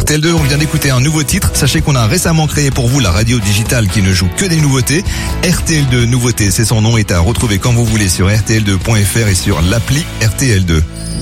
RTL2, on vient d'écouter un nouveau titre. Sachez qu'on a récemment créé pour vous la radio digitale qui ne joue que des nouveautés. RTL2 Nouveautés, c'est son nom, est à retrouver quand vous voulez sur rtl2.fr et sur l'appli RTL2.